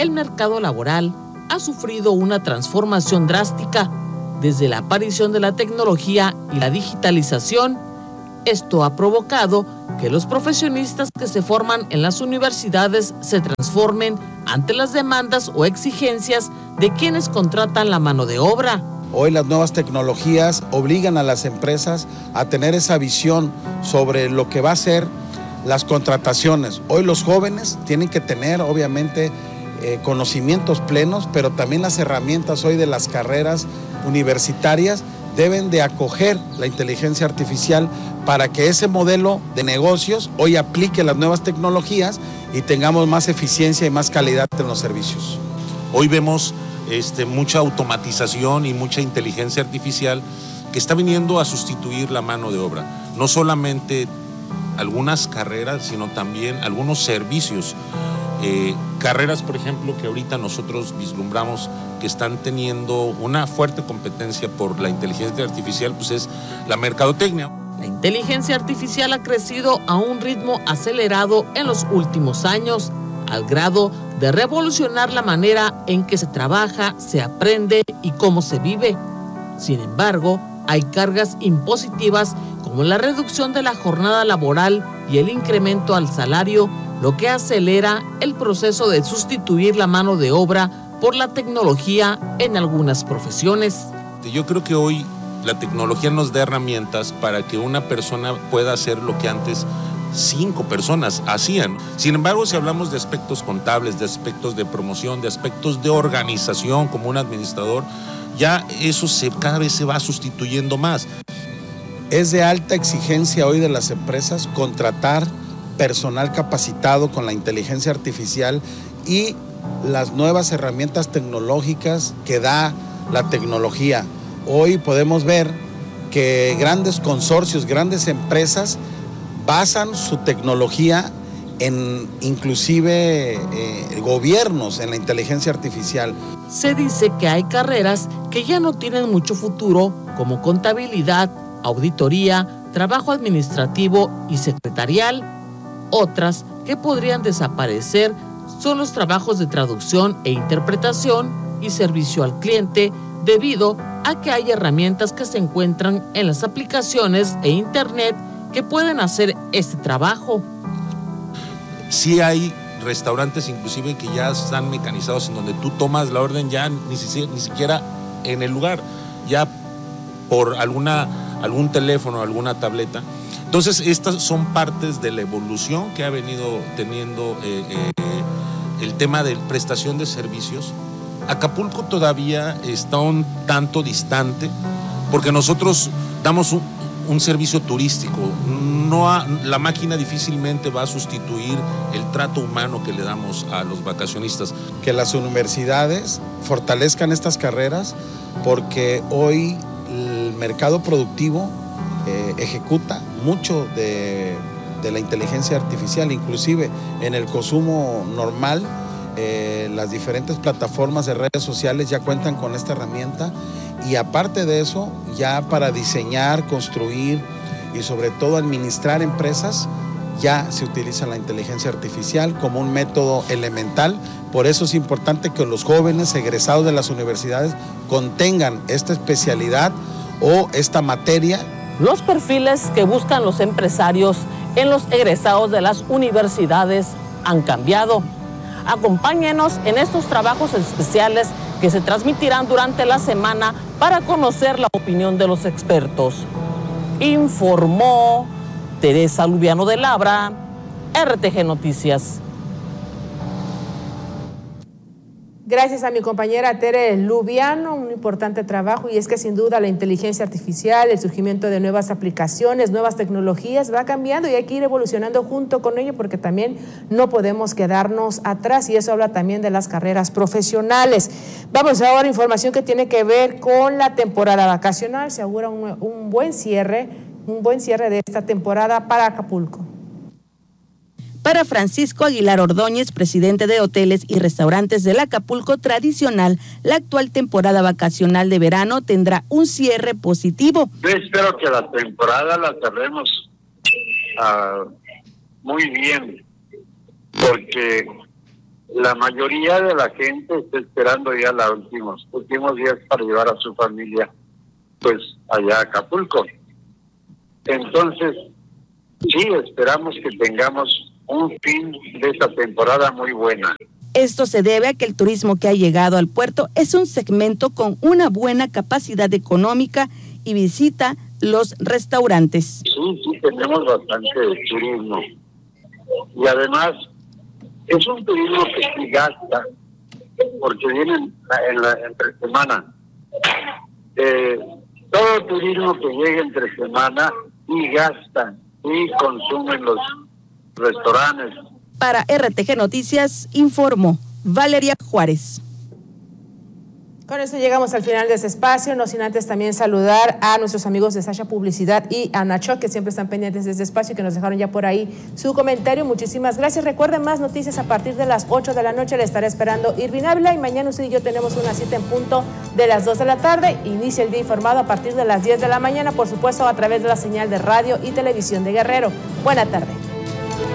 el mercado laboral ha sufrido una transformación drástica desde la aparición de la tecnología y la digitalización. Esto ha provocado que los profesionistas que se forman en las universidades se transformen ante las demandas o exigencias de quienes contratan la mano de obra. Hoy las nuevas tecnologías obligan a las empresas a tener esa visión sobre lo que va a ser las contrataciones. Hoy los jóvenes tienen que tener, obviamente, conocimientos plenos, pero también las herramientas hoy de las carreras universitarias deben de acoger la inteligencia artificial para que ese modelo de negocios hoy aplique las nuevas tecnologías y tengamos más eficiencia y más calidad en los servicios. Hoy vemos mucha automatización y mucha inteligencia artificial que está viniendo a sustituir la mano de obra. No solamente algunas carreras, sino también algunos servicios. Carreras, por ejemplo, que ahorita nosotros vislumbramos que están teniendo una fuerte competencia por la inteligencia artificial, pues es la mercadotecnia. La inteligencia artificial ha crecido a un ritmo acelerado en los últimos años, al grado de revolucionar la manera en que se trabaja, se aprende y cómo se vive. Sin embargo, hay cargas impositivas como la reducción de la jornada laboral y el incremento al salario, lo que acelera el proceso de sustituir la mano de obra por la tecnología en algunas profesiones. Yo creo que hoy la tecnología nos da herramientas para que una persona pueda hacer lo que antes 5 personas hacían. Sin embargo, si hablamos de aspectos contables, de aspectos de promoción, de aspectos de organización como un administrador, ya eso cada vez se va sustituyendo más. Es de alta exigencia hoy de las empresas contratar personal capacitado con la inteligencia artificial y las nuevas herramientas tecnológicas que da la tecnología. Hoy podemos ver que grandes consorcios, grandes empresas basan su tecnología en inclusive gobiernos en la inteligencia artificial. Se dice que hay carreras que ya no tienen mucho futuro, como contabilidad, auditoría, trabajo administrativo y secretarial. Otras que podrían desaparecer son los trabajos de traducción e interpretación y servicio al cliente, debido a que hay herramientas que se encuentran en las aplicaciones e internet que pueden hacer este trabajo. Sí hay restaurantes inclusive que ya están mecanizados en donde tú tomas la orden ya ni siquiera en el lugar, ya por algún teléfono, alguna tableta. Entonces estas son partes de la evolución que ha venido teniendo el tema de prestación de servicios. Acapulco todavía está un tanto distante porque nosotros damos un servicio turístico. La máquina difícilmente va a sustituir el trato humano que le damos a los vacacionistas. Que las universidades fortalezcan estas carreras porque hoy el mercado productivo ejecuta mucho de la inteligencia artificial, inclusive en el consumo normal. Las diferentes plataformas de redes sociales ya cuentan con esta herramienta y aparte de eso, ya para diseñar, construir y sobre todo administrar empresas, ya se utiliza la inteligencia artificial como un método elemental. Por eso es importante que los jóvenes egresados de las universidades contengan esta especialidad o esta materia. Los perfiles que buscan los empresarios en los egresados de las universidades han cambiado. Acompáñenos en estos trabajos especiales que se transmitirán durante la semana para conocer la opinión de los expertos. Informó Teresa Lubiano de Labra, RTG Noticias. Gracias a mi compañera Tere Lubiano, un importante trabajo, y es que sin duda la inteligencia artificial, el surgimiento de nuevas aplicaciones, nuevas tecnologías va cambiando y hay que ir evolucionando junto con ello porque también no podemos quedarnos atrás y eso habla también de las carreras profesionales. Vamos ahora a información que tiene que ver con la temporada vacacional. Se augura un buen cierre de esta temporada para Acapulco. Para Francisco Aguilar Ordóñez, presidente de Hoteles y Restaurantes del Acapulco Tradicional, la actual temporada vacacional de verano tendrá un cierre positivo. Yo espero que la temporada la cerremos muy bien, porque la mayoría de la gente está esperando ya los últimos días para llevar a su familia pues allá a Acapulco. Entonces, sí, esperamos que tengamos un fin de esta temporada muy buena. Esto se debe a que el turismo que ha llegado al puerto es un segmento con una buena capacidad económica y visita los restaurantes. Sí, tenemos bastante turismo. Y además, es un turismo que sí gasta, porque vienen entre semana. Todo turismo que llega entre semana y gasta y consumen los restaurantes. Para RTG Noticias, informó Valeria Juárez. Con esto llegamos al final de este espacio, no sin antes también saludar a nuestros amigos de Sasha Publicidad y a Nacho, que siempre están pendientes de este espacio y que nos dejaron ya por ahí su comentario. Muchísimas gracias. Recuerden, más noticias a partir de las 8 de la noche. Le estaré esperando Irvin Ávila y mañana usted y yo tenemos una cita en punto de las 2 de la tarde. Inicia el día informado a partir de las 10 de la mañana, por supuesto, a través de la señal de radio y televisión de Guerrero. Buena tarde.